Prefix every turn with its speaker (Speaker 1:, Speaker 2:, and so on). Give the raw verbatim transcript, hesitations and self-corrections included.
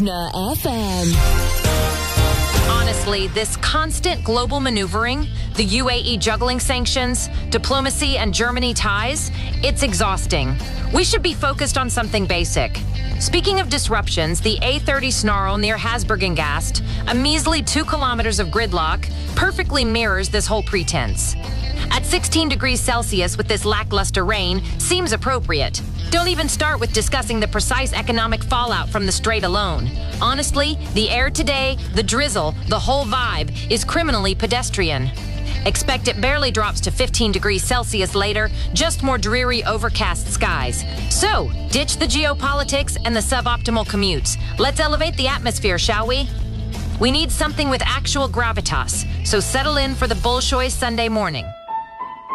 Speaker 1: Movna F M.
Speaker 2: Honestly, this constant global maneuvering, the U A E juggling sanctions, diplomacy, and Germany ties, it's exhausting. We should be focused on something basic. Speaking of disruptions, the A thirty snarl near Hasbergengast, a measly two kilometers of gridlock, perfectly mirrors this whole pretense. At sixteen degrees Celsius with this lackluster rain seems appropriate. Don't even start with discussing the precise economic fallout from the strait alone. Honestly, the air today, the drizzle, the whole vibe is criminally pedestrian. Expect it barely drops to fifteen degrees Celsius later, just more dreary overcast skies. So, ditch the geopolitics and the suboptimal commutes. Let's elevate the atmosphere, shall we? We need something with actual gravitas, so settle in for the Bolshoi Sunday morning.